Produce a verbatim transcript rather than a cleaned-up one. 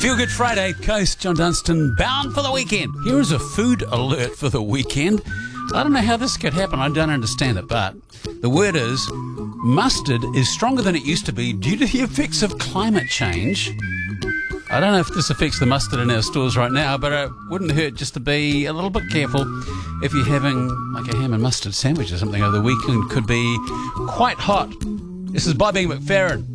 Feel Good Friday, Coast, John Dunstan, bound for the weekend. Here is a food alert for the weekend. I don't know how this could happen. I don't understand it, but the word is mustard is stronger than it used to be due to the effects of climate change. I don't know if this affects the mustard in our stores right now, but it wouldn't hurt just to be a little bit careful if you're having like a ham and mustard sandwich or something over the weekend. Could be quite hot. This is Bobby McFerrin.